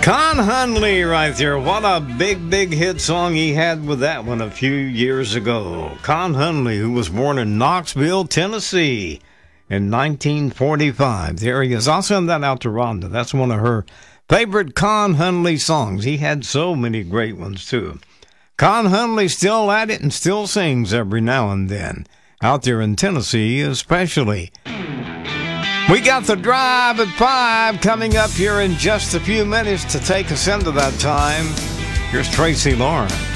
Con Hunley right there. What a big hit song he had with that one a few years ago. Con Hunley, who was born in Knoxville, Tennessee in 1945. There he is. I'll send that out to Rhonda. That's one of her favorite Con Hunley songs. He had so many great ones, too. Con Hunley still at it and still sings every now and then. Out there in Tennessee, especially. We got the Drive at 5 coming up here in just a few minutes to take us into that time. Here's Tracy Lawrence.